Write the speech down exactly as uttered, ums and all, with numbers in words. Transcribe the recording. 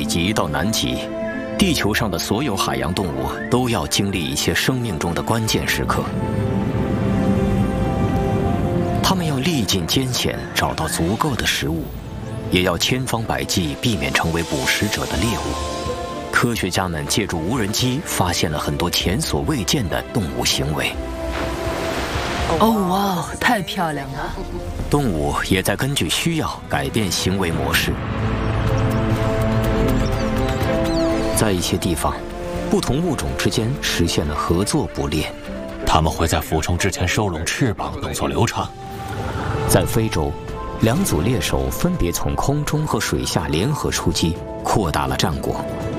北极到南极，地球上的所有海洋动物都要经历一些生命中的关键时刻。它们要历尽艰险找到足够的食物，也要千方百计避免成为捕食者的猎物。科学家们借助无人机发现了很多前所未见的动物行为。 哦哇，太漂亮了！ 动物也在根据需要改变行为模式。在一些地方，不同物种之间实现了合作捕猎。 它们会在俯冲之前收拢翅膀，动作流畅。 在非洲，两组猎手分别从空中和水下联合出击，扩大了战果。